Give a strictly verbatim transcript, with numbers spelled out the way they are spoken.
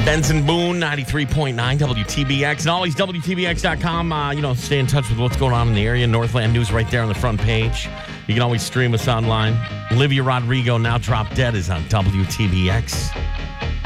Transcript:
Benson Boone, ninety-three point nine W T B X, and always W T B X dot com. Uh, you know, stay in touch with what's going on in the area. Northland News right there on the front page. You can always stream us online. Olivia Rodrigo, Now Drop Dead, is on W T B X.